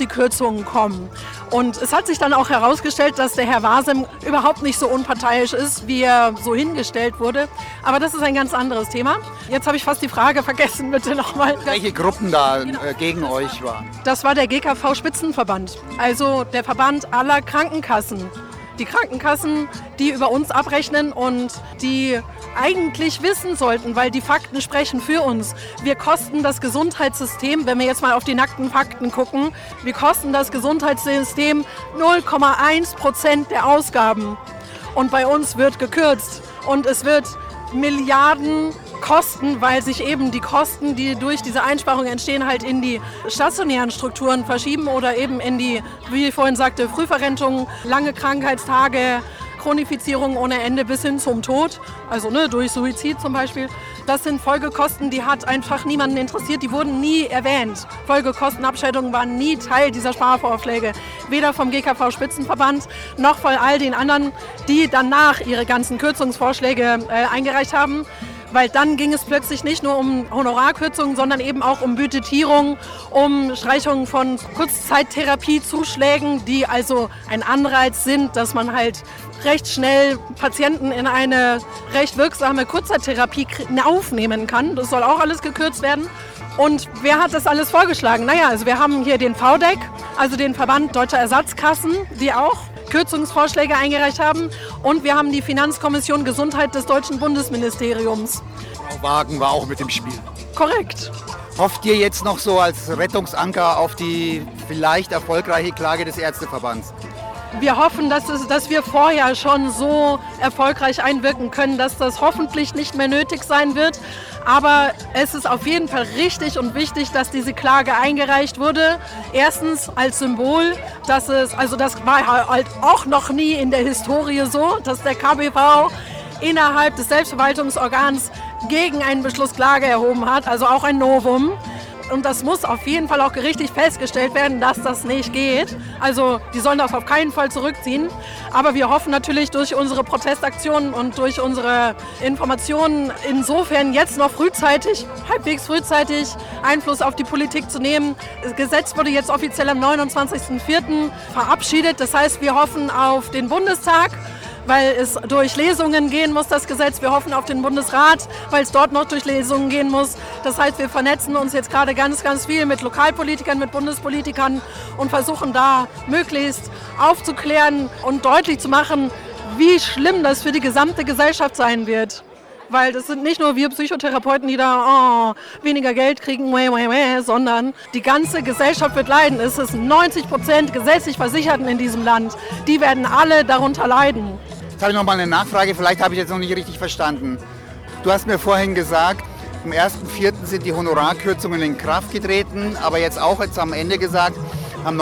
die Kürzungen kommen. Und es hat sich dann auch herausgestellt, dass der Herr Wasem überhaupt nicht so unparteiisch ist, wie er so hingestellt wurde. Aber das ist ein ganz anderes Thema. Jetzt habe ich fast die Frage vergessen, bitte nochmal. Welche Gruppen da gegen euch waren? Das war der GKV-Spitzenverband, also der Verband aller Krankenkassen. Die Krankenkassen, die über uns abrechnen und die eigentlich wissen sollten, weil die Fakten sprechen für uns. Wir kosten das Gesundheitssystem, wenn wir jetzt mal auf die nackten Fakten gucken, wir kosten das Gesundheitssystem 0,1% der Ausgaben. Und bei uns wird gekürzt und es wird Milliarden kosten, weil sich eben die Kosten, die durch diese Einsparung entstehen, halt in die stationären Strukturen verschieben oder eben in die, wie ich vorhin sagte, Frühverrentung, lange Krankheitstage, Chronifizierung ohne Ende bis hin zum Tod, also durch Suizid zum Beispiel. Das sind Folgekosten, die hat einfach niemanden interessiert, die wurden nie erwähnt. Folgekostenabschätzungen waren nie Teil dieser Sparvorschläge, weder vom GKV-Spitzenverband noch von all den anderen, die danach ihre ganzen Kürzungsvorschläge eingereicht haben. Weil dann ging es plötzlich nicht nur um Honorarkürzungen, sondern eben auch um Budgetierung, um Streichung von Kurzzeittherapiezusschlägen, die also ein Anreiz sind, dass man halt recht schnell Patienten in eine recht wirksame Kurzzeittherapie aufnehmen kann. Das soll auch alles gekürzt werden. Und wer hat das alles vorgeschlagen? Naja, also wir haben hier den VDEC, also den Verband Deutscher Ersatzkassen, die auch Kürzungsvorschläge eingereicht haben. Und wir haben die Finanzkommission Gesundheit des Deutschen Bundesministeriums. Frau Wagen war auch mit im Spiel. Korrekt. Hofft ihr jetzt noch so als Rettungsanker auf die vielleicht erfolgreiche Klage des Ärzteverbands? Wir hoffen, dass wir vorher schon so erfolgreich einwirken können, dass das hoffentlich nicht mehr nötig sein wird. Aber es ist auf jeden Fall richtig und wichtig, dass diese Klage eingereicht wurde. Erstens als Symbol, das war halt auch noch nie in der Historie so, dass der KBV innerhalb des Selbstverwaltungsorgans gegen einen Beschluss Klage erhoben hat, also auch ein Novum. Und das muss auf jeden Fall auch gerichtlich festgestellt werden, dass das nicht geht. Also die sollen das auf keinen Fall zurückziehen. Aber wir hoffen natürlich durch unsere Protestaktionen und durch unsere Informationen insofern jetzt noch halbwegs frühzeitig Einfluss auf die Politik zu nehmen. Das Gesetz wurde jetzt offiziell am 29.04. verabschiedet. Das heißt, wir hoffen auf den Bundestag, weil es durch Lesungen gehen muss, das Gesetz. Wir hoffen auf den Bundesrat, weil es dort noch durch Lesungen gehen muss. Das heißt, wir vernetzen uns jetzt gerade ganz, ganz viel mit Lokalpolitikern, mit Bundespolitikern und versuchen da möglichst aufzuklären und deutlich zu machen, wie schlimm das für die gesamte Gesellschaft sein wird. Weil das sind nicht nur wir Psychotherapeuten, die da weniger Geld kriegen, sondern die ganze Gesellschaft wird leiden. Es ist 90% gesetzlich Versicherten in diesem Land. Die werden alle darunter leiden. Jetzt habe ich noch mal eine Nachfrage, vielleicht habe ich jetzt noch nicht richtig verstanden. Du hast mir vorhin gesagt, am 1.4. sind die Honorarkürzungen in Kraft getreten, aber jetzt am Ende gesagt, am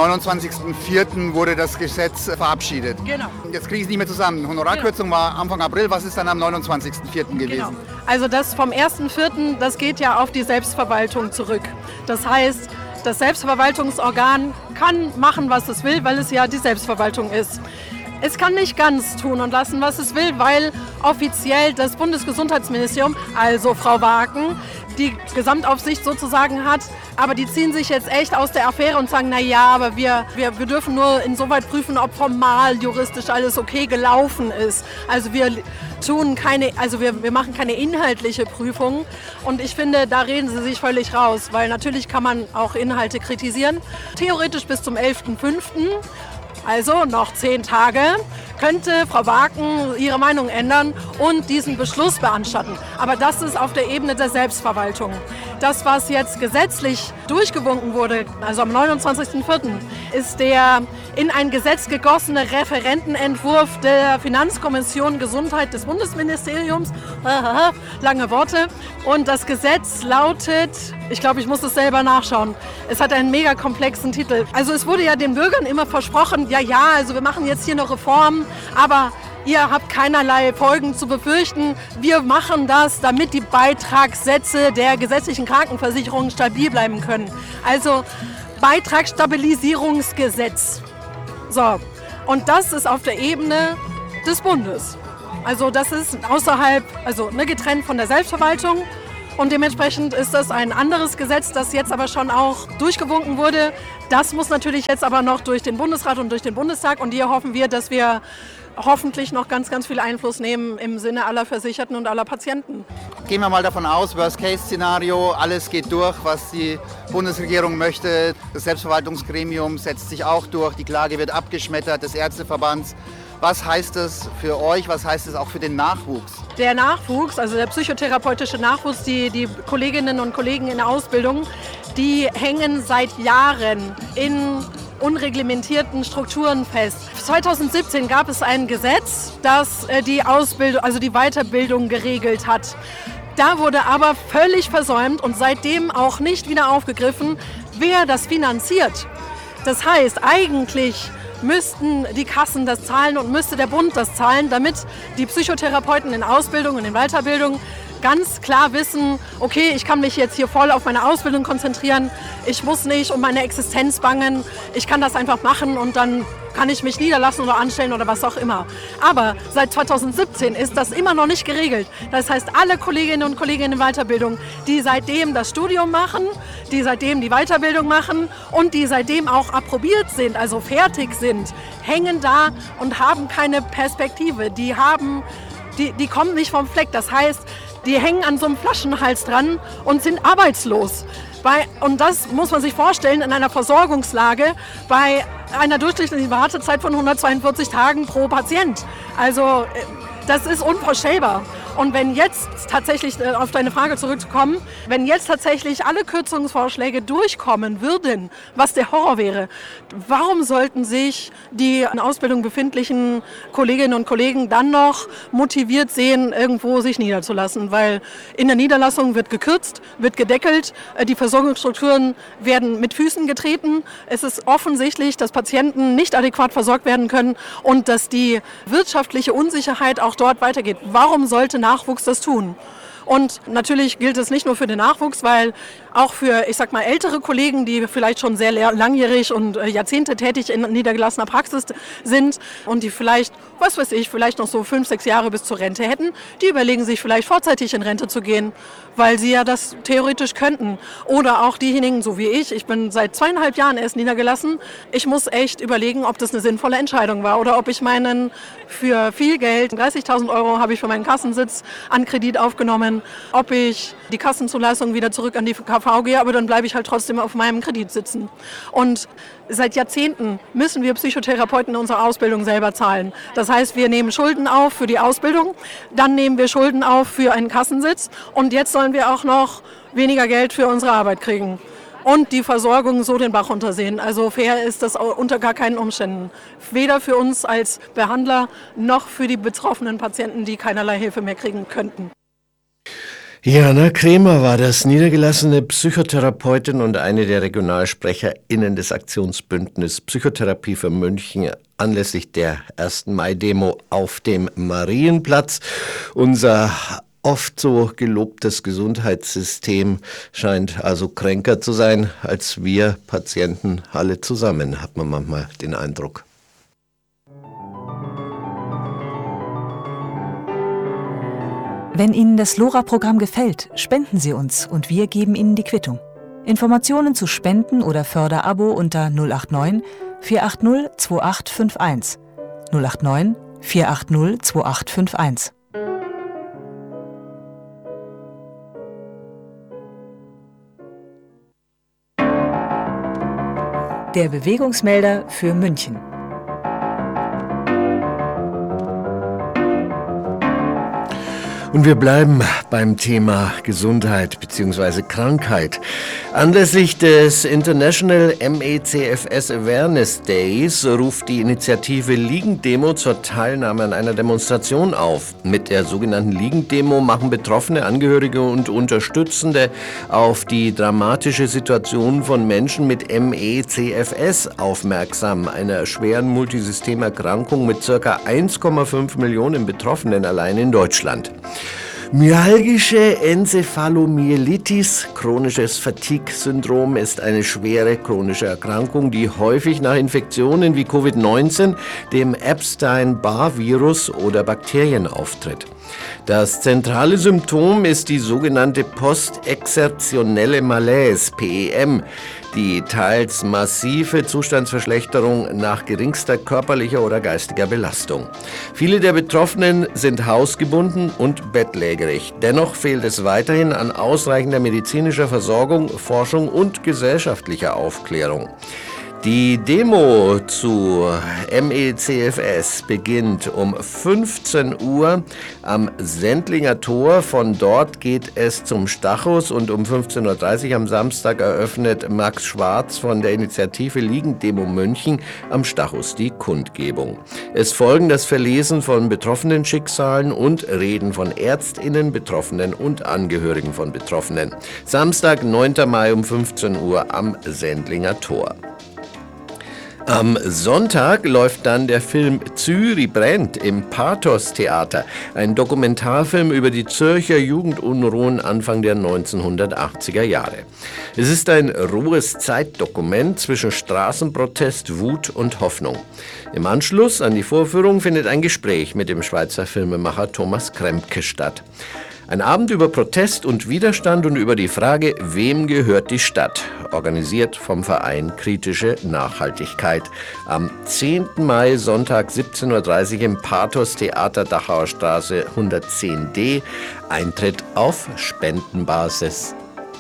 29.04. wurde das Gesetz verabschiedet. Genau. Jetzt kriege ich es nicht mehr zusammen. Honorarkürzung war Anfang April. Was ist dann am 29.04. gewesen? Genau. Also das vom 1.4., das geht ja auf die Selbstverwaltung zurück. Das heißt, das Selbstverwaltungsorgan kann machen, was es will, weil es ja die Selbstverwaltung ist. Es kann nicht ganz tun und lassen, was es will, weil offiziell das Bundesgesundheitsministerium, also Frau Wagen, die Gesamtaufsicht sozusagen hat. Aber die ziehen sich jetzt echt aus der Affäre und sagen, naja, aber wir dürfen nur insoweit prüfen, ob formal juristisch alles okay gelaufen ist. Also wir machen keine inhaltliche Prüfung. Und ich finde, da reden sie sich völlig raus, weil natürlich kann man auch Inhalte kritisieren. Theoretisch bis zum 11.05., also noch 10 Tage, könnte Frau Wagen ihre Meinung ändern und diesen Beschluss beanstanden. Aber das ist auf der Ebene der Selbstverwaltung. Das, was jetzt gesetzlich durchgewunken wurde, also am 29.04., ist der in ein Gesetz gegossene Referentenentwurf der Finanzkommission Gesundheit des Bundesministeriums. Lange Worte. Und das Gesetz lautet, ich glaube, ich muss es selber nachschauen, es hat einen mega komplexen Titel. Also es wurde ja den Bürgern immer versprochen, also wir machen jetzt hier eine Reform, aber ihr habt keinerlei Folgen zu befürchten. Wir machen das, damit die Beitragssätze der gesetzlichen Krankenversicherung stabil bleiben können. Also Beitragsstabilisierungsgesetz. So, und das ist auf der Ebene des Bundes. Also das ist getrennt von der Selbstverwaltung. Und dementsprechend ist das ein anderes Gesetz, das jetzt aber schon auch durchgewunken wurde. Das muss natürlich jetzt aber noch durch den Bundesrat und durch den Bundestag. Und hier hoffen wir, dass wir hoffentlich noch ganz, ganz viel Einfluss nehmen im Sinne aller Versicherten und aller Patienten. Gehen wir mal davon aus, Worst-Case-Szenario, alles geht durch, was die Bundesregierung möchte. Das Selbstverwaltungsgremium setzt sich auch durch, die Klage wird abgeschmettert des Ärzteverbands. Was heißt das für euch, was heißt es auch für den Nachwuchs? Der Nachwuchs, also der psychotherapeutische Nachwuchs, die Kolleginnen und Kollegen in der Ausbildung, die hängen seit Jahren in unreglementierten Strukturen fest. 2017 gab es ein Gesetz, das die Ausbildung, also die Weiterbildung geregelt hat. Da wurde aber völlig versäumt und seitdem auch nicht wieder aufgegriffen, wer das finanziert. Das heißt, eigentlich müssten die Kassen das zahlen und müsste der Bund das zahlen, damit die Psychotherapeuten in Ausbildung und in Weiterbildung ganz klar wissen, okay, ich kann mich jetzt hier voll auf meine Ausbildung konzentrieren, ich muss nicht um meine Existenz bangen, ich kann das einfach machen und dann kann ich mich niederlassen oder anstellen oder was auch immer. Aber seit 2017 ist das immer noch nicht geregelt. Das heißt, alle Kolleginnen und Kollegen in Weiterbildung, die seitdem das Studium machen, die seitdem die Weiterbildung machen und die seitdem auch approbiert sind, also fertig sind, hängen da und haben keine Perspektive. Die kommen nicht vom Fleck. Das heißt, die hängen an so einem Flaschenhals dran und sind arbeitslos. Und das muss man sich vorstellen in einer Versorgungslage bei einer durchschnittlichen Wartezeit von 142 Tagen pro Patient. Also das ist unvorstellbar. Und wenn jetzt tatsächlich, auf deine Frage zurückzukommen, wenn jetzt tatsächlich alle Kürzungsvorschläge durchkommen würden, was der Horror wäre, warum sollten sich die in Ausbildung befindlichen Kolleginnen und Kollegen dann noch motiviert sehen, irgendwo sich niederzulassen? Weil in der Niederlassung wird gekürzt, wird gedeckelt, die Versorgungsstrukturen werden mit Füßen getreten. Es ist offensichtlich, dass Patienten nicht adäquat versorgt werden können und dass die wirtschaftliche Unsicherheit auch dort weitergeht. Warum sollte Nachwuchs das tun? Und natürlich gilt es nicht nur für den Nachwuchs, weil auch für, ich sag mal, ältere Kollegen, die vielleicht schon sehr langjährig und Jahrzehnte tätig in niedergelassener Praxis sind und die vielleicht, was weiß ich, vielleicht noch so 5, 6 Jahre bis zur Rente hätten, die überlegen sich vielleicht vorzeitig in Rente zu gehen, weil sie ja das theoretisch könnten. Oder auch diejenigen, so wie ich bin seit 2,5 Jahren erst niedergelassen. Ich muss echt überlegen, ob das eine sinnvolle Entscheidung war oder ob ich für viel Geld, 30.000 € habe ich für meinen Kassensitz an Kredit aufgenommen, ob ich die Kassenzulassung wieder zurück an die KV gehe, aber dann bleibe ich halt trotzdem auf meinem Kredit sitzen. Und seit Jahrzehnten müssen wir Psychotherapeuten in unserer Ausbildung selber zahlen. Das heißt, wir nehmen Schulden auf für die Ausbildung, dann nehmen wir Schulden auf für einen Kassensitz und jetzt sollen wir auch noch weniger Geld für unsere Arbeit kriegen. Und die Versorgung so den Bach runtersehen. Also fair ist das unter gar keinen Umständen. Weder für uns als Behandler noch für die betroffenen Patienten, die keinerlei Hilfe mehr kriegen könnten. Jana Kremer war das, niedergelassene Psychotherapeutin und eine der RegionalsprecherInnen des Aktionsbündnis Psychotherapie für München anlässlich der 1. Mai-Demo auf dem Marienplatz. Unser oft so gelobtes Gesundheitssystem scheint also kränker zu sein als wir Patienten alle zusammen, hat man manchmal den Eindruck. Wenn Ihnen das LoRa-Programm gefällt, spenden Sie uns und wir geben Ihnen die Quittung. Informationen zu Spenden oder Förderabo unter 089 480 2851. 089 480 2851. Der Bewegungsmelder für München. Und wir bleiben beim Thema Gesundheit bzw. Krankheit. Anlässlich des International MECFS Awareness Days ruft die Initiative Liegendemo zur Teilnahme an einer Demonstration auf. Mit der sogenannten Liegendemo machen Betroffene, Angehörige und Unterstützende auf die dramatische Situation von Menschen mit MECFS aufmerksam, einer schweren Multisystemerkrankung mit ca. 1,5 Millionen Betroffenen allein in Deutschland. Myalgische Enzephalomyelitis, chronisches Fatigue-Syndrom, ist eine schwere chronische Erkrankung, die häufig nach Infektionen wie Covid-19, dem Epstein-Barr-Virus oder Bakterien auftritt. Das zentrale Symptom ist die sogenannte postexertionelle Malaise, PEM, die teils massive Zustandsverschlechterung nach geringster körperlicher oder geistiger Belastung. Viele der Betroffenen sind hausgebunden und bettlägerig. Dennoch fehlt es weiterhin an ausreichender medizinischer Versorgung, Forschung und gesellschaftlicher Aufklärung. Die Demo zu MECFS beginnt um 15 Uhr am Sendlinger Tor. Von dort geht es zum Stachus und um 15.30 Uhr am Samstag eröffnet Max Schwarz von der Initiative Liegendemo München am Stachus die Kundgebung. Es folgen das Verlesen von betroffenen Schicksalen und Reden von ÄrztInnen, Betroffenen und Angehörigen von Betroffenen. Samstag, 9. Mai um 15 Uhr am Sendlinger Tor. Am Sonntag läuft dann der Film Zürich brennt im Pathos-Theater, ein Dokumentarfilm über die Zürcher Jugendunruhen Anfang der 1980er Jahre. Es ist ein rohes Zeitdokument zwischen Straßenprotest, Wut und Hoffnung. Im Anschluss an die Vorführung findet ein Gespräch mit dem Schweizer Filmemacher Thomas Krempke statt. Ein Abend über Protest und Widerstand und über die Frage, wem gehört die Stadt? Organisiert vom Verein Kritische Nachhaltigkeit. Am 10. Mai, Sonntag 17.30 Uhr im Pathos Theater Dachauer Straße 110d. Eintritt auf Spendenbasis.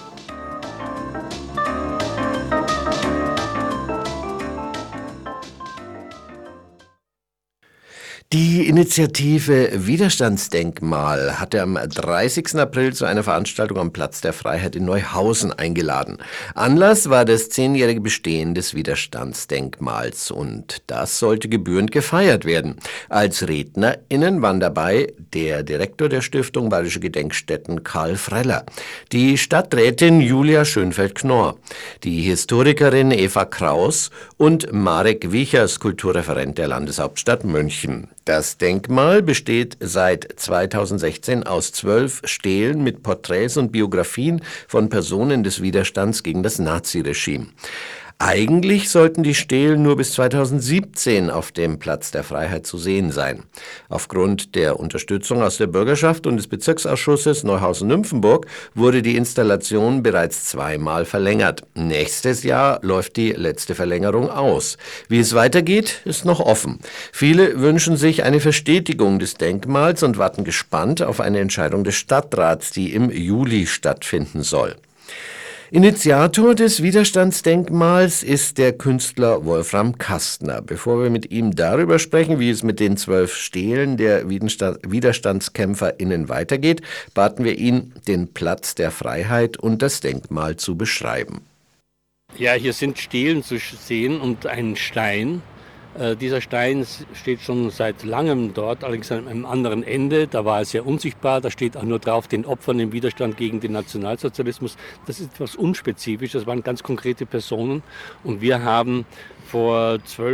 Die Initiative Widerstandsdenkmal hatte am 30. April zu einer Veranstaltung am Platz der Freiheit in Neuhausen eingeladen. Anlass war das 10-jährige Bestehen des Widerstandsdenkmals und das sollte gebührend gefeiert werden. Als RednerInnen waren dabei der Direktor der Stiftung Bayerische Gedenkstätten Karl Freller, die Stadträtin Julia Schönfeld-Knorr, die Historikerin Eva Kraus und Marek Wiechers, Kulturreferent der Landeshauptstadt München. Das Denkmal besteht seit 2016 aus 12 Stelen mit Porträts und Biografien von Personen des Widerstands gegen das Naziregime. Eigentlich sollten die Stelen nur bis 2017 auf dem Platz der Freiheit zu sehen sein. Aufgrund der Unterstützung aus der Bürgerschaft und des Bezirksausschusses Neuhausen-Nymphenburg wurde die Installation bereits 2-mal verlängert. Nächstes Jahr läuft die letzte Verlängerung aus. Wie es weitergeht, ist noch offen. Viele wünschen sich eine Verstetigung des Denkmals und warten gespannt auf eine Entscheidung des Stadtrats, die im Juli stattfinden soll. Initiator des Widerstandsdenkmals ist der Künstler Wolfram Kastner. Bevor wir mit ihm darüber sprechen, wie es mit den 12 Stelen der WiderstandskämpferInnen weitergeht, baten wir ihn, den Platz der Freiheit und das Denkmal zu beschreiben. Ja, hier sind Stelen zu sehen und ein Stein. Dieser Stein steht schon seit langem dort, allerdings an einem anderen Ende. Da war er sehr unsichtbar. Da steht auch nur drauf, den Opfern im Widerstand gegen den Nationalsozialismus. Das ist etwas unspezifisch. Das waren ganz konkrete Personen. Und wir haben vor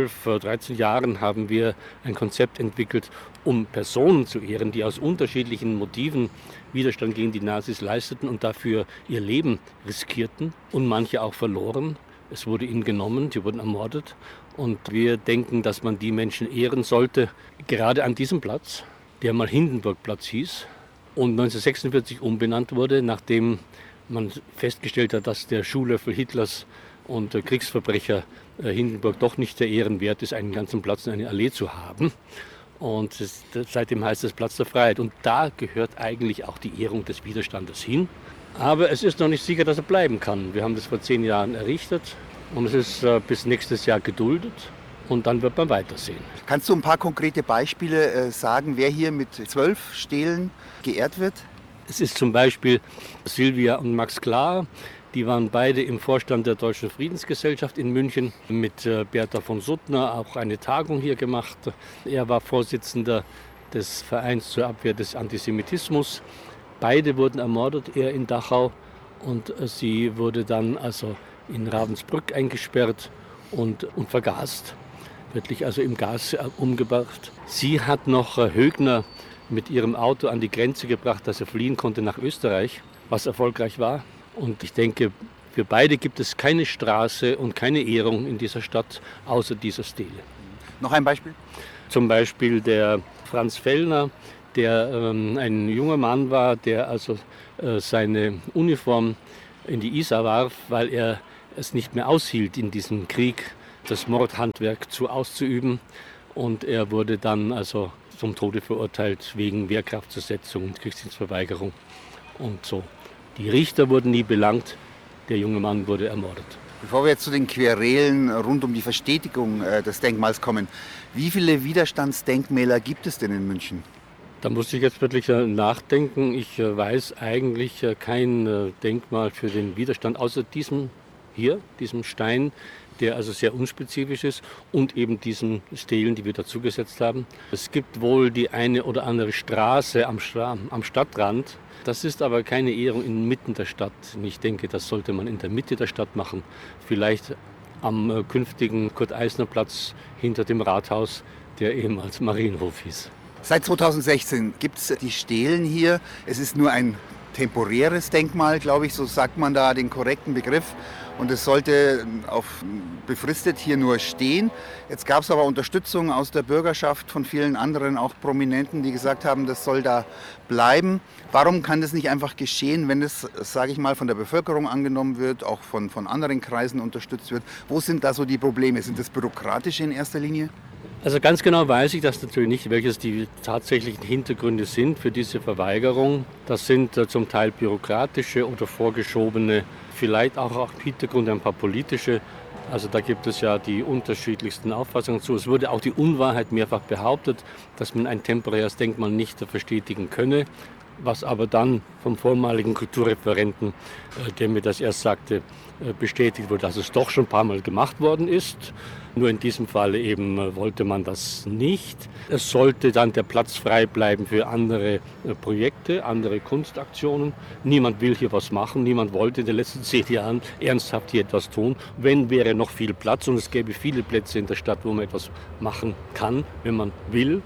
13 Jahren haben wir ein Konzept entwickelt, um Personen zu ehren, die aus unterschiedlichen Motiven Widerstand gegen die Nazis leisteten und dafür ihr Leben riskierten und manche auch verloren. Es wurde ihnen genommen, sie wurden ermordet. Und wir denken, dass man die Menschen ehren sollte, gerade an diesem Platz, der mal Hindenburgplatz hieß und 1946 umbenannt wurde, nachdem man festgestellt hat, dass der Schuhlöffel Hitlers und Kriegsverbrecher Hindenburg doch nicht der Ehrenwert ist, einen ganzen Platz in eine Allee zu haben. Und seitdem heißt es Platz der Freiheit. Und da gehört eigentlich auch die Ehrung des Widerstandes hin. Aber es ist noch nicht sicher, dass er bleiben kann. Wir haben das vor 10 Jahren errichtet. Und es ist bis nächstes Jahr geduldet und dann wird man weitersehen. Kannst du ein paar konkrete Beispiele sagen, wer hier mit 12 Stelen geehrt wird? Es ist zum Beispiel Silvia und Max Klar. Die waren beide im Vorstand der Deutschen Friedensgesellschaft in München. Mit Bertha von Suttner auch eine Tagung hier gemacht. Er war Vorsitzender des Vereins zur Abwehr des Antisemitismus. Beide wurden ermordet, er in Dachau und sie wurde dann in Ravensbrück eingesperrt und vergast, wirklich also im Gas umgebracht. Sie hat noch Högner mit ihrem Auto an die Grenze gebracht, dass er fliehen konnte nach Österreich, was erfolgreich war. Und ich denke, für beide gibt es keine Straße und keine Ehrung in dieser Stadt, außer dieser Stele. Noch ein Beispiel? Zum Beispiel der Franz Fellner, der ein junger Mann war, der also seine Uniform in die Isar warf, weil er es nicht mehr aushielt, in diesem Krieg das Mordhandwerk auszuüben. Und er wurde dann also zum Tode verurteilt wegen Wehrkraftzersetzung und Kriegsdienstverweigerung und so. Die Richter wurden nie belangt, der junge Mann wurde ermordet. Bevor wir jetzt zu den Querelen rund um die Verstetigung des Denkmals kommen, wie viele Widerstandsdenkmäler gibt es denn in München? Da muss ich jetzt wirklich nachdenken. Ich weiß eigentlich kein Denkmal für den Widerstand, außer diesem hier, diesem Stein, der also sehr unspezifisch ist, und eben diesen Stelen, die wir dazugesetzt haben. Es gibt wohl die eine oder andere Straße am Stadtrand. Das ist aber keine Ehrung inmitten der Stadt. Ich denke, das sollte man in der Mitte der Stadt machen. Vielleicht am künftigen Kurt-Eisner-Platz hinter dem Rathaus, der ehemals Marienhof hieß. Seit 2016 gibt es die Stelen hier. Es ist nur ein temporäres Denkmal, glaube ich, so sagt man da den korrekten Begriff. Und es sollte befristet hier nur stehen. Jetzt gab es aber Unterstützung aus der Bürgerschaft, von vielen anderen, auch Prominenten, die gesagt haben, das soll da bleiben. Warum kann das nicht einfach geschehen, wenn es, sage ich mal, von der Bevölkerung angenommen wird, auch von anderen Kreisen unterstützt wird? Wo sind da so die Probleme? Sind das bürokratische in erster Linie? Also ganz genau weiß ich das natürlich nicht, welches die tatsächlichen Hintergründe sind für diese Verweigerung. Das sind zum Teil bürokratische oder vorgeschobene, vielleicht auch im Hintergrund ein paar politische. Also da gibt es ja die unterschiedlichsten Auffassungen zu. Es wurde auch die Unwahrheit mehrfach behauptet, dass man ein temporäres Denkmal nicht verstetigen könne, was aber dann vom vormaligen Kulturreferenten, der mir das erst sagte, bestätigt wurde, dass es doch schon ein paar Mal gemacht worden ist. Nur in diesem Falle eben wollte man das nicht. Es sollte dann der Platz frei bleiben für andere Projekte, andere Kunstaktionen. Niemand will hier was machen, niemand wollte in den letzten 10 Jahren ernsthaft hier etwas tun. Wenn, wäre noch viel Platz, und es gäbe viele Plätze in der Stadt, wo man etwas machen kann, wenn man will.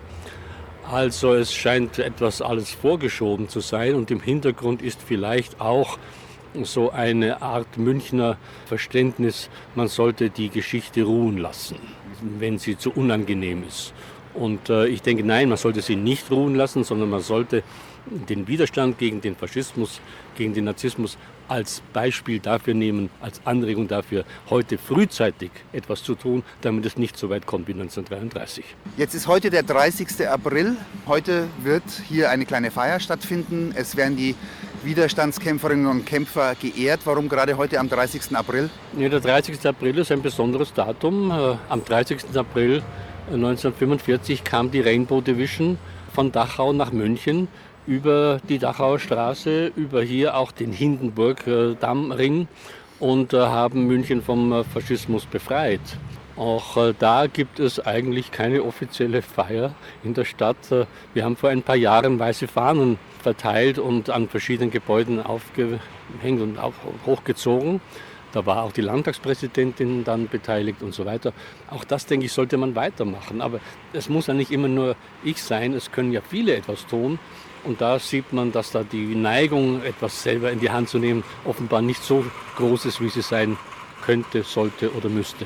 Also es scheint etwas alles vorgeschoben zu sein, und im Hintergrund ist vielleicht auch so eine Art Münchner Verständnis, man sollte die Geschichte ruhen lassen, wenn sie zu unangenehm ist. Und ich denke, nein, man sollte sie nicht ruhen lassen, sondern man sollte den Widerstand gegen den Faschismus, gegen den Nazismus als Beispiel dafür nehmen, als Anregung dafür, heute frühzeitig etwas zu tun, damit es nicht so weit kommt wie 1933. Jetzt ist heute der 30. April. Heute wird hier eine kleine Feier stattfinden. Es werden die Widerstandskämpferinnen und Kämpfer geehrt. Warum gerade heute am 30. April? Ja, der 30. April ist ein besonderes Datum. Am 30. April 1945 kam die Rainbow Division von Dachau nach München über die Dachauer Straße, über hier auch den Hindenburg-Dammring und haben München vom Faschismus befreit. Auch da gibt es eigentlich keine offizielle Feier in der Stadt. Wir haben vor ein paar Jahren weiße Fahnen verteilt und an verschiedenen Gebäuden aufgehängt und auch hochgezogen. Da war auch die Landtagspräsidentin dann beteiligt und so weiter. Auch das, denke ich, sollte man weitermachen. Aber es muss ja nicht immer nur ich sein, es können ja viele etwas tun. Und da sieht man, dass da die Neigung, etwas selber in die Hand zu nehmen, offenbar nicht so groß ist, wie sie sein könnte, sollte oder müsste.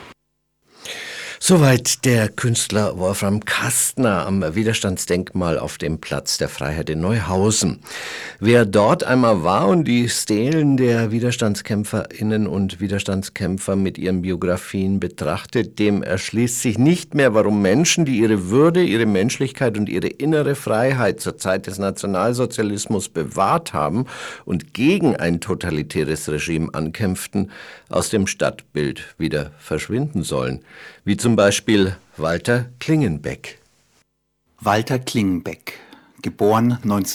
Soweit der Künstler Wolfram Kastner am Widerstandsdenkmal auf dem Platz der Freiheit in Neuhausen. Wer dort einmal war und die Stelen der WiderstandskämpferInnen und Widerstandskämpfer mit ihren Biografien betrachtet, dem erschließt sich nicht mehr, warum Menschen, die ihre Würde, ihre Menschlichkeit und ihre innere Freiheit zur Zeit des Nationalsozialismus bewahrt haben und gegen ein totalitäres Regime ankämpften, aus dem Stadtbild wieder verschwinden sollen. Wie zum Beispiel Walter Klingenbeck. Walter Klingenbeck, geboren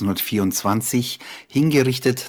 1924, hingerichtet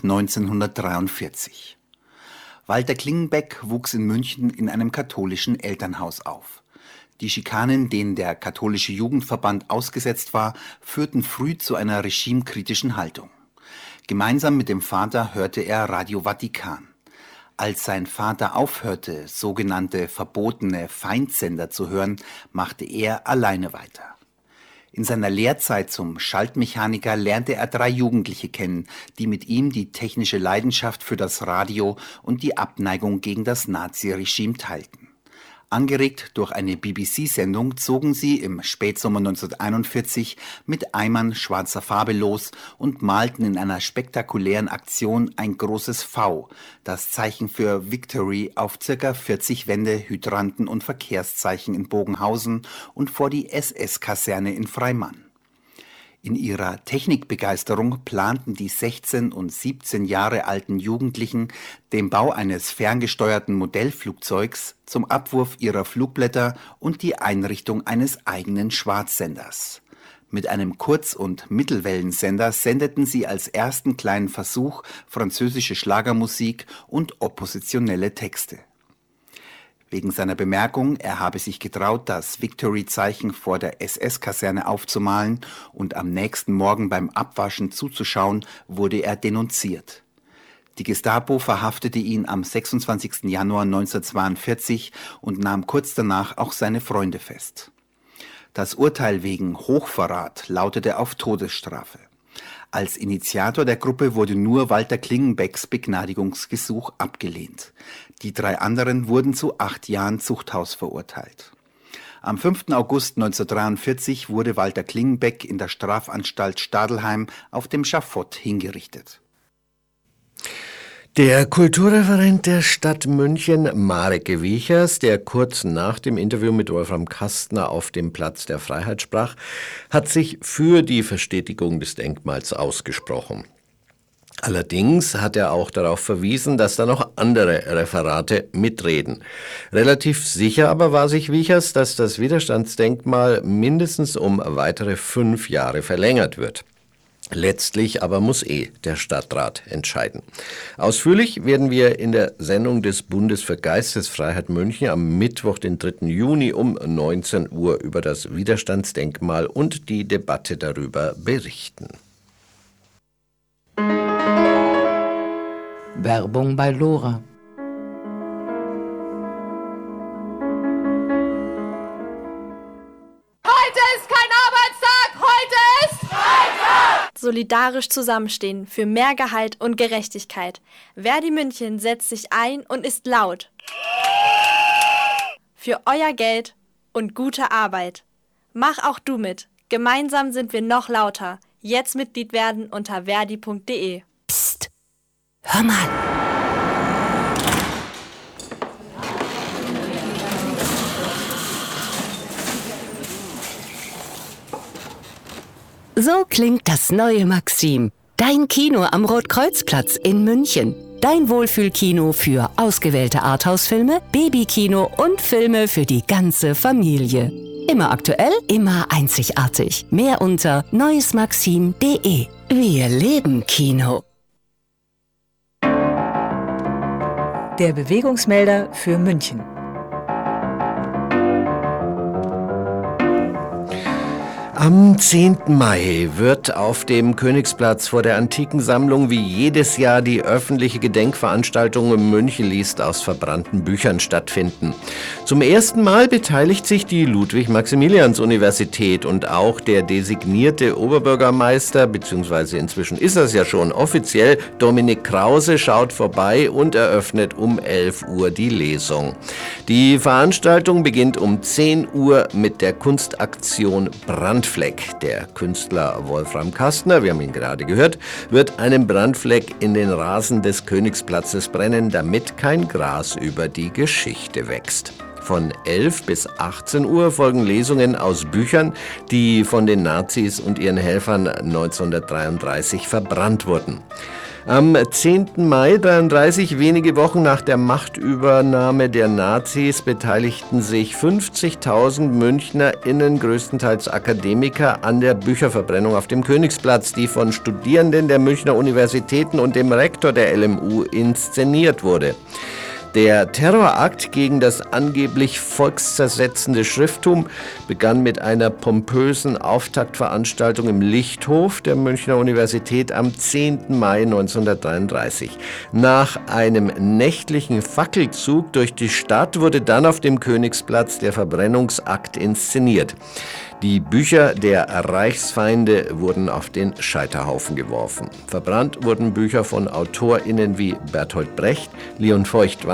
1943. Walter Klingenbeck wuchs in München in einem katholischen Elternhaus auf. Die Schikanen, denen der katholische Jugendverband ausgesetzt war, führten früh zu einer regimekritischen Haltung. Gemeinsam mit dem Vater hörte er Radio Vatikan. Als sein Vater aufhörte, sogenannte verbotene Feindsender zu hören, machte er alleine weiter. In seiner Lehrzeit zum Schaltmechaniker lernte er 3 Jugendliche kennen, die mit ihm die technische Leidenschaft für das Radio und die Abneigung gegen das Naziregime teilten. Angeregt durch eine BBC-Sendung zogen sie im Spätsommer 1941 mit Eimern schwarzer Farbe los und malten in einer spektakulären Aktion ein großes V, das Zeichen für Victory, auf ca. 40 Wände, Hydranten und Verkehrszeichen in Bogenhausen und vor die SS-Kaserne in Freimann. In ihrer Technikbegeisterung planten die 16 und 17 Jahre alten Jugendlichen den Bau eines ferngesteuerten Modellflugzeugs zum Abwurf ihrer Flugblätter und die Einrichtung eines eigenen Schwarzsenders. Mit einem Kurz- und Mittelwellensender sendeten sie als ersten kleinen Versuch französische Schlagermusik und oppositionelle Texte. Wegen seiner Bemerkung, er habe sich getraut, das Victory-Zeichen vor der SS-Kaserne aufzumalen und am nächsten Morgen beim Abwaschen zuzuschauen, wurde er denunziert. Die Gestapo verhaftete ihn am 26. Januar 1942 und nahm kurz danach auch seine Freunde fest. Das Urteil wegen Hochverrat lautete auf Todesstrafe. Als Initiator der Gruppe wurde nur Walter Klingenbecks Begnadigungsgesuch abgelehnt. Die 3 anderen wurden zu 8 Jahren Zuchthaus verurteilt. Am 5. August 1943 wurde Walter Klingenbeck in der Strafanstalt Stadelheim auf dem Schafott hingerichtet. Der Kulturreferent der Stadt München, Marek Wiechers, der kurz nach dem Interview mit Wolfram Kastner auf dem Platz der Freiheit sprach, hat sich für die Verstetigung des Denkmals ausgesprochen. Allerdings hat er auch darauf verwiesen, dass da noch andere Referate mitreden. Relativ sicher aber war sich Wiechers, dass das Widerstandsdenkmal mindestens um weitere 5 Jahre verlängert wird. Letztlich aber muss der Stadtrat entscheiden. Ausführlich werden wir in der Sendung des Bundes für Geistesfreiheit München am Mittwoch, den 3. Juni um 19 Uhr über das Widerstandsdenkmal und die Debatte darüber berichten. Werbung bei LoRa. Solidarisch zusammenstehen für mehr Gehalt und Gerechtigkeit. Verdi München setzt sich ein und ist laut. Für euer Geld und gute Arbeit. Mach auch du mit. Gemeinsam sind wir noch lauter. Jetzt Mitglied werden unter verdi.de. Psst, hör mal. So klingt das neue Maxim. Dein Kino am Rotkreuzplatz in München. Dein Wohlfühlkino für ausgewählte Arthouse-Filme, Babykino und Filme für die ganze Familie. Immer aktuell, immer einzigartig. Mehr unter neuesmaxim.de. Wir leben Kino. Der Bewegungsmelder für München. Am 10. Mai wird auf dem Königsplatz vor der Antikensammlung wie jedes Jahr die öffentliche Gedenkveranstaltung München liest aus verbrannten Büchern stattfinden. Zum ersten Mal beteiligt sich die Ludwig-Maximilians-Universität und auch der designierte Oberbürgermeister, beziehungsweise inzwischen ist das ja schon offiziell, Dominik Krause schaut vorbei und eröffnet um 11 Uhr die Lesung. Die Veranstaltung beginnt um 10 Uhr mit der Kunstaktion Brandfleck. Der Künstler Wolfram Kastner, wir haben ihn gerade gehört, wird einen Brandfleck in den Rasen des Königsplatzes brennen, damit kein Gras über die Geschichte wächst. Von 11 bis 18 Uhr folgen Lesungen aus Büchern, die von den Nazis und ihren Helfern 1933 verbrannt wurden. Am 10. Mai 1933, wenige Wochen nach der Machtübernahme der Nazis, beteiligten sich 50.000 MünchnerInnen, größtenteils Akademiker, an der Bücherverbrennung auf dem Königsplatz, die von Studierenden der Münchner Universitäten und dem Rektor der LMU inszeniert wurde. Der Terrorakt gegen das angeblich volkszersetzende Schrifttum begann mit einer pompösen Auftaktveranstaltung im Lichthof der Münchner Universität am 10. Mai 1933. Nach einem nächtlichen Fackelzug durch die Stadt wurde dann auf dem Königsplatz der Verbrennungsakt inszeniert. Die Bücher der Reichsfeinde wurden auf den Scheiterhaufen geworfen. Verbrannt wurden Bücher von AutorInnen wie Bertolt Brecht, Leon Feuchtwanger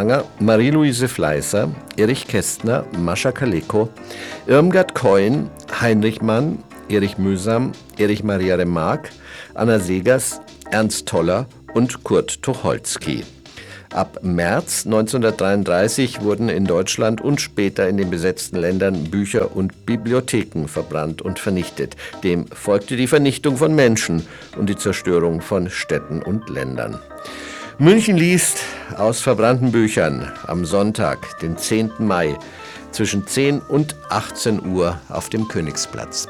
Langer, Marie-Louise Fleißer, Erich Kästner, Mascha Kaleko, Irmgard Keun, Heinrich Mann, Erich Mühsam, Erich Maria Remarque, Anna Segers, Ernst Toller und Kurt Tucholsky. Ab März 1933 wurden in Deutschland und später in den besetzten Ländern Bücher und Bibliotheken verbrannt und vernichtet. Dem folgte die Vernichtung von Menschen und die Zerstörung von Städten und Ländern. München liest aus verbrannten Büchern am Sonntag, den 10. Mai, zwischen 10 und 18 Uhr auf dem Königsplatz.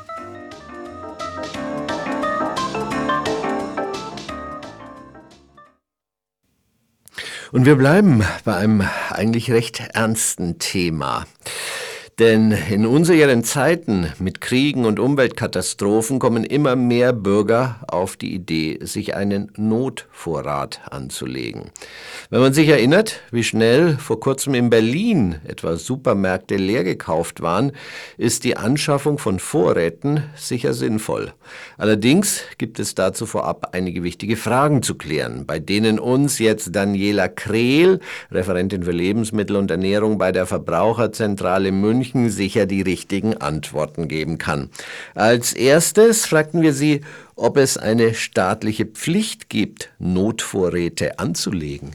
Und wir bleiben bei einem eigentlich recht ernsten Thema. Denn in unseren Zeiten mit Kriegen und Umweltkatastrophen kommen immer mehr Bürger auf die Idee, sich einen Notvorrat anzulegen. Wenn man sich erinnert, wie schnell vor kurzem in Berlin etwa Supermärkte leer gekauft waren, ist die Anschaffung von Vorräten sicher sinnvoll. Allerdings gibt es dazu vorab einige wichtige Fragen zu klären, bei denen uns jetzt Daniela Krehl, Referentin für Lebensmittel und Ernährung bei der Verbraucherzentrale München, sicher die richtigen Antworten geben kann. Als erstes fragten wir sie, ob es eine staatliche Pflicht gibt, Notvorräte anzulegen.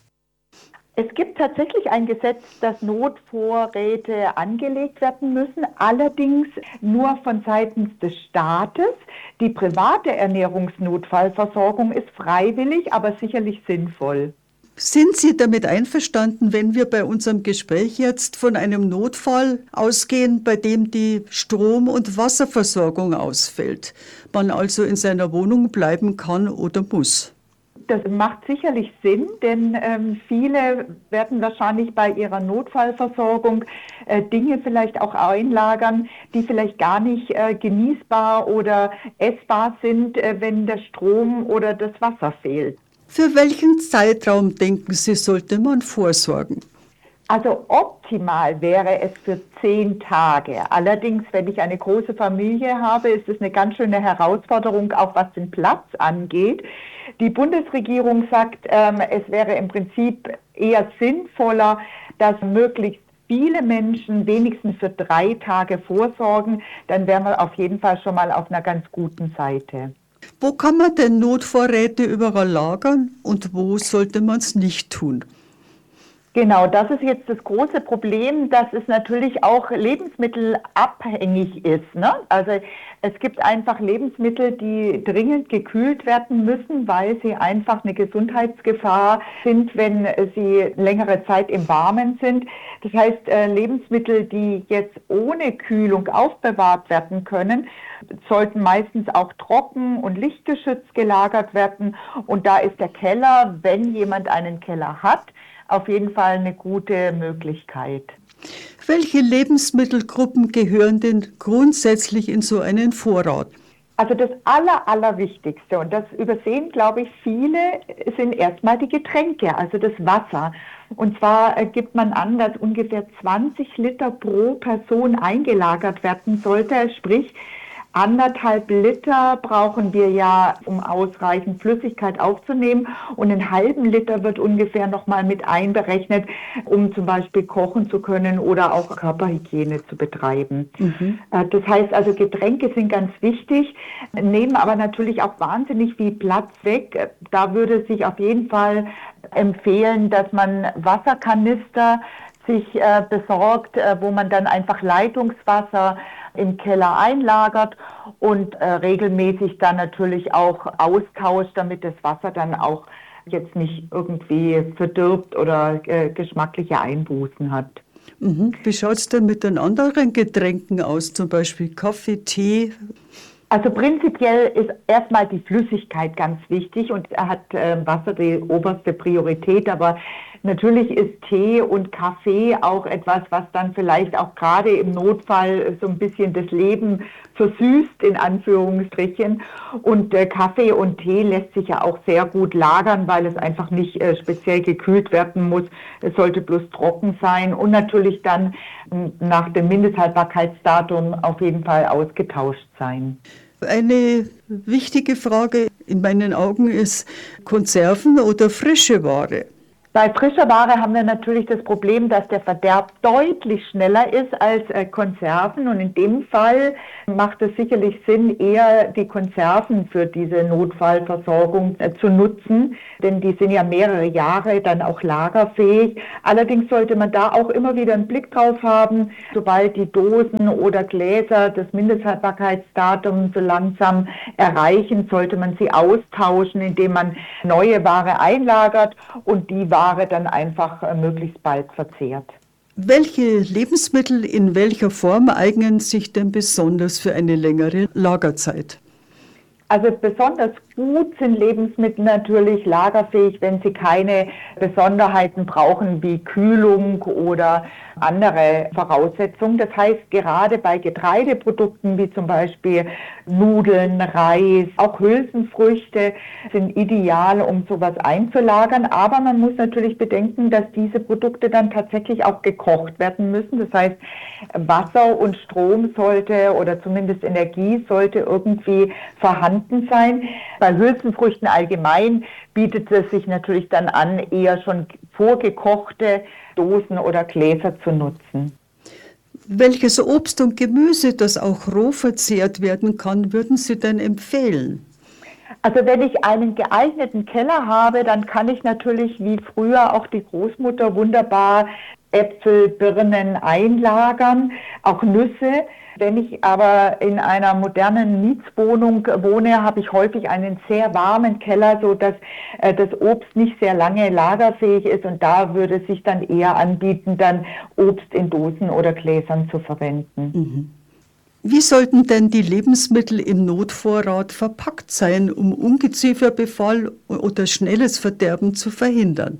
Es gibt tatsächlich ein Gesetz, dass Notvorräte angelegt werden müssen, allerdings nur von seitens des Staates. Die private Ernährungsnotfallversorgung ist freiwillig, aber sicherlich sinnvoll. Sind Sie damit einverstanden, wenn wir bei unserem Gespräch jetzt von einem Notfall ausgehen, bei dem die Strom- und Wasserversorgung ausfällt, man also in seiner Wohnung bleiben kann oder muss? Das macht sicherlich Sinn, denn viele werden wahrscheinlich bei ihrer Notfallversorgung Dinge vielleicht auch einlagern, die vielleicht gar nicht genießbar oder essbar sind, wenn der Strom oder das Wasser fehlt. Für welchen Zeitraum, denken Sie, sollte man vorsorgen? Also optimal wäre es für 10 Tage. Allerdings, wenn ich eine große Familie habe, ist es eine ganz schöne Herausforderung, auch was den Platz angeht. Die Bundesregierung sagt, es wäre im Prinzip eher sinnvoller, dass möglichst viele Menschen wenigstens für 3 Tage vorsorgen. Dann wären wir auf jeden Fall schon mal auf einer ganz guten Seite. Wo kann man denn Notvorräte überall lagern und wo sollte man es nicht tun? Genau, das ist jetzt das große Problem, dass es natürlich auch lebensmittelabhängig ist, ne? Also es gibt einfach Lebensmittel, die dringend gekühlt werden müssen, weil sie einfach eine Gesundheitsgefahr sind, wenn sie längere Zeit im Warmen sind. Das heißt, Lebensmittel, die jetzt ohne Kühlung aufbewahrt werden können, sollten meistens auch trocken und lichtgeschützt gelagert werden. Und da ist der Keller, wenn jemand einen Keller hat, auf jeden Fall eine gute Möglichkeit. Welche Lebensmittelgruppen gehören denn grundsätzlich in so einen Vorrat? Also das Allerwichtigste, und das übersehen, glaube ich, viele, sind erstmal die Getränke, also das Wasser. Und zwar gibt man an, dass ungefähr 20 Liter pro Person eingelagert werden sollte, sprich 1,5 Liter brauchen wir ja, um ausreichend Flüssigkeit aufzunehmen, und 1/2 Liter wird ungefähr nochmal mit einberechnet, um zum Beispiel kochen zu können oder auch Körperhygiene zu betreiben. Das heißt also, Getränke sind ganz wichtig, nehmen aber natürlich auch wahnsinnig viel Platz weg. Da würde sich auf jeden Fall empfehlen, dass man Wasserkanister sich besorgt, wo man dann einfach Leitungswasser im Keller einlagert und regelmäßig dann natürlich auch austauscht, damit das Wasser dann auch jetzt nicht irgendwie verdirbt oder geschmackliche Einbußen hat. Wie schaut es denn mit den anderen Getränken aus, zum Beispiel Kaffee, Tee? Also prinzipiell ist erstmal die Flüssigkeit ganz wichtig und hat Wasser die oberste Priorität, aber natürlich ist Tee und Kaffee auch etwas, was dann vielleicht auch gerade im Notfall so ein bisschen das Leben versüßt, in Anführungsstrichen. Und Kaffee und Tee lässt sich ja auch sehr gut lagern, weil es einfach nicht speziell gekühlt werden muss. Es sollte bloß trocken sein und natürlich dann nach dem Mindesthaltbarkeitsdatum auf jeden Fall ausgetauscht sein. Eine wichtige Frage in meinen Augen ist Konserven oder frische Ware. Bei frischer Ware haben wir natürlich das Problem, dass der Verderb deutlich schneller ist als Konserven. Und in dem Fall macht es sicherlich Sinn, eher die Konserven für diese Notfallversorgung zu nutzen. Denn die sind ja mehrere Jahre dann auch lagerfähig. Allerdings sollte man da auch immer wieder einen Blick drauf haben, sobald die Dosen oder Gläser das Mindesthaltbarkeitsdatum so langsam erreichen, sollte man sie austauschen, indem man neue Ware einlagert und die Ware dann einfach möglichst bald verzehrt. Welche Lebensmittel in welcher Form eignen sich denn besonders für eine längere Lagerzeit? Also besonders gut sind Lebensmittel natürlich lagerfähig, wenn sie keine Besonderheiten brauchen wie Kühlung oder andere Voraussetzungen. Das heißt, gerade bei Getreideprodukten wie zum Beispiel Nudeln, Reis, auch Hülsenfrüchte sind ideal, um sowas einzulagern. Aber man muss natürlich bedenken, dass diese Produkte dann tatsächlich auch gekocht werden müssen. Das heißt, Wasser und Strom sollte oder zumindest Energie sollte irgendwie vorhanden sein. Bei Hülsenfrüchten allgemein bietet es sich natürlich dann an, eher schon vorgekochte Dosen oder Gläser zu nutzen. Welches Obst und Gemüse, das auch roh verzehrt werden kann, würden Sie denn empfehlen? Also wenn ich einen geeigneten Keller habe, dann kann ich natürlich wie früher auch die Großmutter wunderbar Äpfel, Birnen einlagern, auch Nüsse. Wenn ich aber in einer modernen Mietswohnung wohne, habe ich häufig einen sehr warmen Keller, sodass das Obst nicht sehr lange lagerfähig ist. Und da würde es sich dann eher anbieten, dann Obst in Dosen oder Gläsern zu verwenden. Mhm. Wie sollten denn die Lebensmittel im Notvorrat verpackt sein, um Ungezieferbefall oder schnelles Verderben zu verhindern?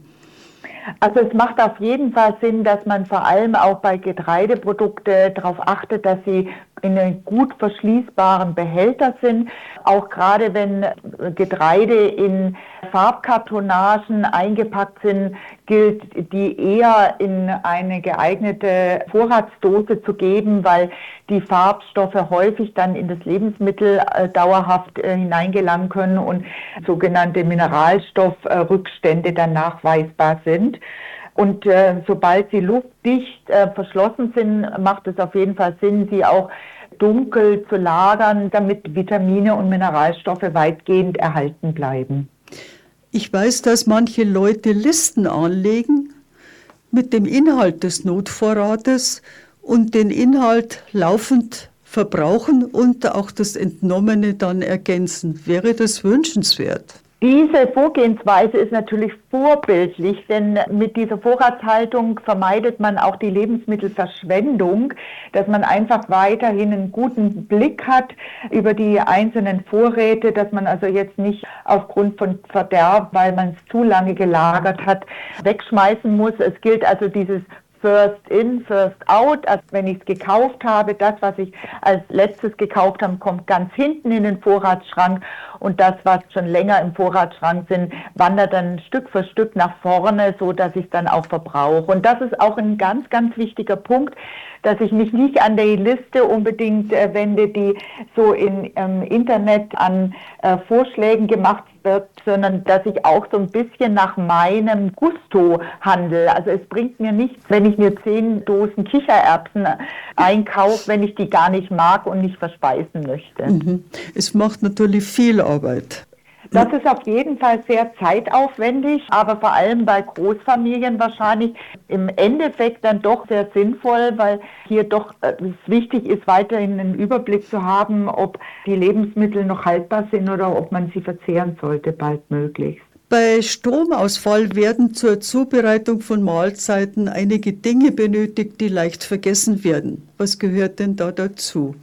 Also es macht auf jeden Fall Sinn, dass man vor allem auch bei Getreideprodukten darauf achtet, dass sie in einem gut verschließbaren Behälter sind. Auch gerade wenn Getreide in Farbkartonagen eingepackt sind, gilt die eher in eine geeignete Vorratsdose zu geben, weil die Farbstoffe häufig dann in das Lebensmittel dauerhaft hineingelangen können und sogenannte Mineralstoffrückstände dann nachweisbar sind. Und sobald sie luftdicht verschlossen sind, macht es auf jeden Fall Sinn, sie auch dunkel zu lagern, damit Vitamine und Mineralstoffe weitgehend erhalten bleiben. Ich weiß, dass manche Leute Listen anlegen mit dem Inhalt des Notvorrates und den Inhalt laufend verbrauchen und auch das Entnommene dann ergänzen. Wäre das wünschenswert? Diese Vorgehensweise ist natürlich vorbildlich, denn mit dieser Vorratshaltung vermeidet man auch die Lebensmittelverschwendung, dass man einfach weiterhin einen guten Blick hat über die einzelnen Vorräte, dass man also jetzt nicht aufgrund von Verderb, weil man es zu lange gelagert hat, wegschmeißen muss. Es gilt also dieses First in, first out. Also wenn ich es gekauft habe, das, was ich als letztes gekauft habe, kommt ganz hinten in den Vorratsschrank und das, was schon länger im Vorratsschrank sind, wandert dann Stück für Stück nach vorne, so dass ich es dann auch verbrauche. Und das ist auch ein ganz, ganz wichtiger Punkt, dass ich mich nicht an die Liste unbedingt wende, die so im Internet an Vorschlägen gemacht wird, sondern dass ich auch so ein bisschen nach meinem Gusto handle. Also es bringt mir nichts, wenn ich mir 10 Dosen Kichererbsen einkaufe, wenn ich die gar nicht mag und nicht verspeisen möchte. Mhm. Es macht natürlich viel Arbeit. Das ist auf jeden Fall sehr zeitaufwendig, aber vor allem bei Großfamilien wahrscheinlich im Endeffekt dann doch sehr sinnvoll, weil hier doch es wichtig ist, weiterhin einen Überblick zu haben, ob die Lebensmittel noch haltbar sind oder ob man sie verzehren sollte, baldmöglichst. Bei Stromausfall werden zur Zubereitung von Mahlzeiten einige Dinge benötigt, die leicht vergessen werden. Was gehört denn da dazu?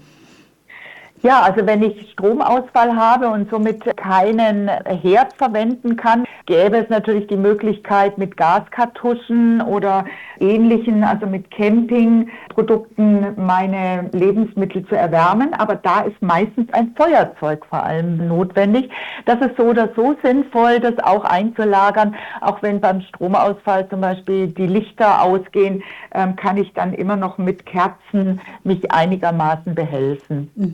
Ja, also wenn ich Stromausfall habe und somit keinen Herd verwenden kann, gäbe es natürlich die Möglichkeit mit Gaskartuschen oder ähnlichen, also mit Campingprodukten meine Lebensmittel zu erwärmen. Aber da ist meistens ein Feuerzeug vor allem notwendig. Das ist so oder so sinnvoll, das auch einzulagern. Auch wenn beim Stromausfall zum Beispiel die Lichter ausgehen, kann ich dann immer noch mit Kerzen mich einigermaßen behelfen. Mhm.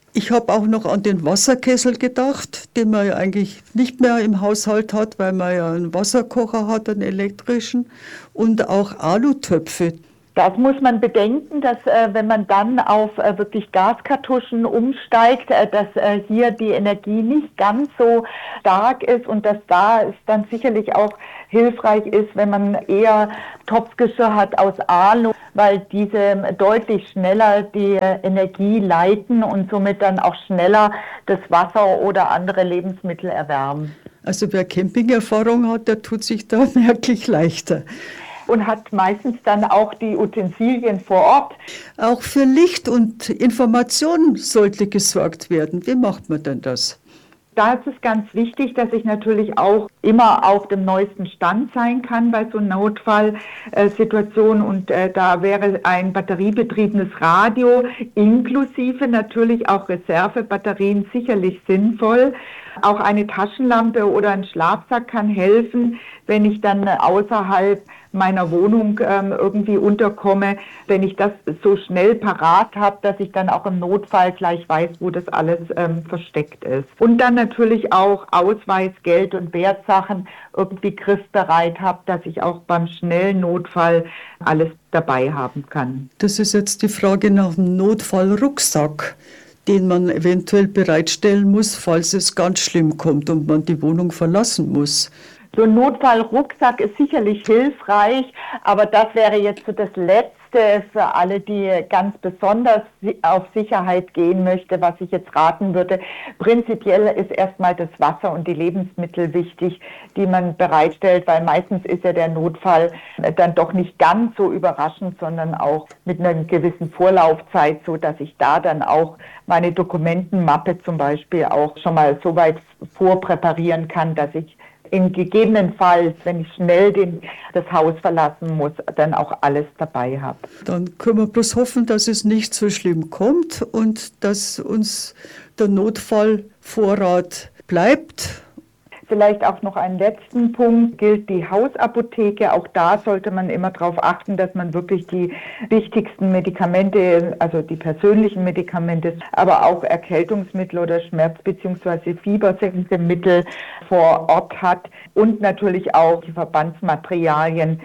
Ich habe auch noch an den Wasserkessel gedacht, den man ja eigentlich nicht mehr im Haushalt hat, weil man ja einen Wasserkocher hat, einen elektrischen, und auch Alutöpfe. Das muss man bedenken, dass wenn man dann auf wirklich Gaskartuschen umsteigt, dass hier die Energie nicht ganz so stark ist und dass da es dann sicherlich auch hilfreich ist, wenn man eher Topfgeschirr hat aus Alu, weil diese deutlich schneller die Energie leiten und somit dann auch schneller das Wasser oder andere Lebensmittel erwärmen. Also wer Campingerfahrung hat, der tut sich da merklich leichter. Und hat meistens dann auch die Utensilien vor Ort. Auch für Licht und Information sollte gesorgt werden. Wie macht man denn das? Da ist es ganz wichtig, dass ich natürlich auch immer auf dem neuesten Stand sein kann bei so einer Notfallsituation. Und da wäre ein batteriebetriebenes Radio inklusive natürlich auch Reservebatterien sicherlich sinnvoll. Auch eine Taschenlampe oder ein Schlafsack kann helfen, wenn ich dann außerhalb meiner Wohnung irgendwie unterkomme, wenn ich das so schnell parat habe, dass ich dann auch im Notfall gleich weiß, wo das alles versteckt ist. Und dann natürlich auch Ausweis, Geld und Wertsachen irgendwie griffbereit habe, dass ich auch beim schnellen Notfall alles dabei haben kann. Das ist jetzt die Frage nach dem Notfallrucksack, den man eventuell bereitstellen muss, falls es ganz schlimm kommt und man die Wohnung verlassen muss. So ein Notfallrucksack ist sicherlich hilfreich, aber das wäre jetzt so das Letzte für alle, die ganz besonders auf Sicherheit gehen möchte, was ich jetzt raten würde. Prinzipiell ist erstmal das Wasser und die Lebensmittel wichtig, die man bereitstellt, weil meistens ist ja der Notfall dann doch nicht ganz so überraschend, sondern auch mit einer gewissen Vorlaufzeit, so dass ich da dann auch meine Dokumentenmappe zum Beispiel auch schon mal so weit vorpräparieren kann, dass ich gegebenenfalls, wenn ich schnell das Haus verlassen muss, dann auch alles dabei habe. Dann können wir bloß hoffen, dass es nicht so schlimm kommt und dass uns der Notfallvorrat bleibt. Vielleicht auch noch einen letzten Punkt, gilt die Hausapotheke. Auch da sollte man immer darauf achten, dass man wirklich die wichtigsten Medikamente, also die persönlichen Medikamente, aber auch Erkältungsmittel oder Schmerz- bzw. fiebersenkende Mittel vor Ort hat und natürlich auch die Verbandsmaterialien.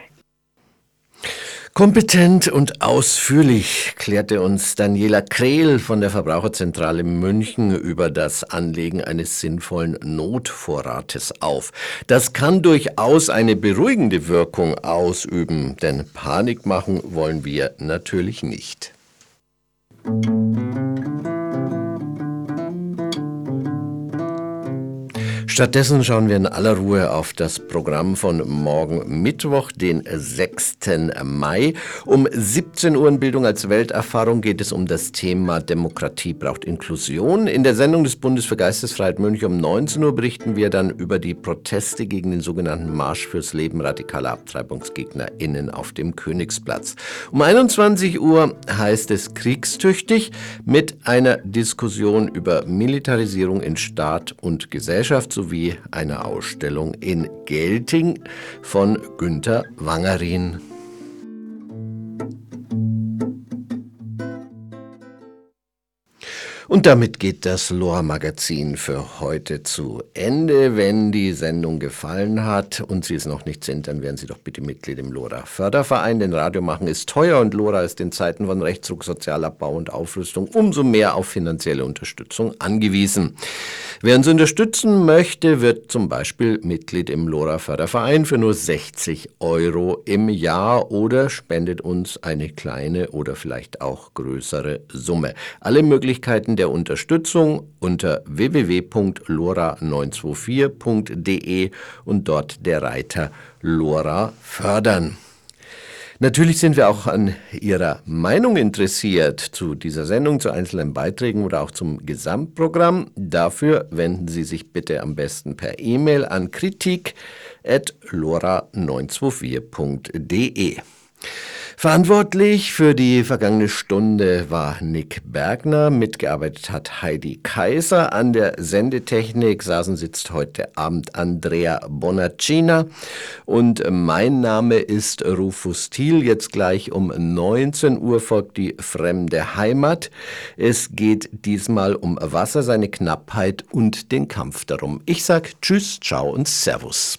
Kompetent und ausführlich klärte uns Daniela Krehl von der Verbraucherzentrale München über das Anlegen eines sinnvollen Notvorrates auf. Das kann durchaus eine beruhigende Wirkung ausüben, denn Panik machen wollen wir natürlich nicht. Stattdessen schauen wir in aller Ruhe auf das Programm von morgen Mittwoch, den 6. Mai. Um 17 Uhr in Bildung als Welterfahrung geht es um das Thema Demokratie braucht Inklusion. In der Sendung des Bundes für Geistesfreiheit München um 19 Uhr berichten wir dann über die Proteste gegen den sogenannten Marsch fürs Leben radikaler AbtreibungsgegnerInnen auf dem Königsplatz. Um 21 Uhr heißt es kriegstüchtig mit einer Diskussion über Militarisierung in Staat und Gesellschaft sowie eine Ausstellung in Gelting von Günter Wangerin. Und damit geht das LoRa-Magazin für heute zu Ende. Wenn die Sendung gefallen hat und Sie es noch nicht sind, dann werden Sie doch bitte Mitglied im LoRa-Förderverein. Denn Radio machen ist teuer und LoRa ist in Zeiten von Rechtsruck, Sozialabbau und Aufrüstung umso mehr auf finanzielle Unterstützung angewiesen. Wer uns unterstützen möchte, wird zum Beispiel Mitglied im LoRa-Förderverein für nur 60 € im Jahr oder spendet uns eine kleine oder vielleicht auch größere Summe. Alle Möglichkeiten der Unterstützung unter www.lora924.de und dort der Reiter LoRa fördern. Natürlich sind wir auch an Ihrer Meinung interessiert zu dieser Sendung, zu einzelnen Beiträgen oder auch zum Gesamtprogramm. Dafür wenden Sie sich bitte am besten per E-Mail an kritik@lora924.de. Verantwortlich für die vergangene Stunde war Nick Bergner, mitgearbeitet hat Heidi Kaiser, an der Sendetechnik sitzt heute Abend Andrea Bonaccina und mein Name ist Rufus Thiel. Jetzt gleich um 19 Uhr folgt die Fremde Heimat. Es geht diesmal um Wasser, seine Knappheit und den Kampf darum. Ich sag Tschüss, Ciao und Servus.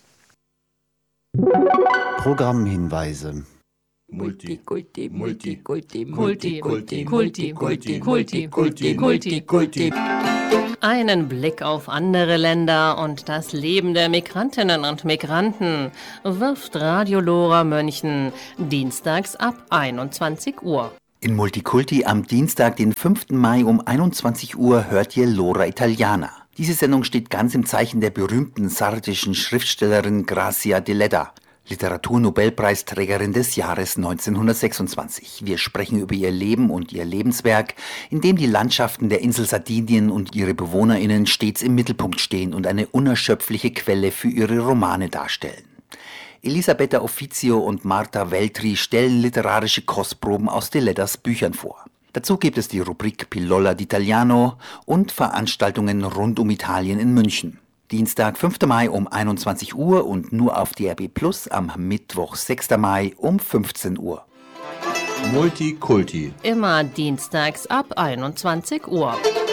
Programmhinweise. Multikulti, Multikulti, Multikulti, Multikulti, Multikulti, Multikulti. Einen Blick auf andere Länder und das Leben der Migrantinnen und Migranten wirft Radio Lora München dienstags ab 21 Uhr. In Multikulti am Dienstag, den 5. Mai um 21 Uhr hört ihr L'ora Italiana. Diese Sendung steht ganz im Zeichen der berühmten sardischen Schriftstellerin Grazia Deledda, Literaturnobelpreisträgerin des Jahres 1926. Wir sprechen über ihr Leben und ihr Lebenswerk, in dem die Landschaften der Insel Sardinien und ihre BewohnerInnen stets im Mittelpunkt stehen und eine unerschöpfliche Quelle für ihre Romane darstellen. Elisabetta Offizio und Marta Veltri stellen literarische Kostproben aus Deleddas Büchern vor. Dazu gibt es die Rubrik Pillola d'Italiano und Veranstaltungen rund um Italien in München. Dienstag, 5. Mai um 21 Uhr und nur auf DRB Plus am Mittwoch, 6. Mai um 15 Uhr. Multikulti. Immer dienstags ab 21 Uhr.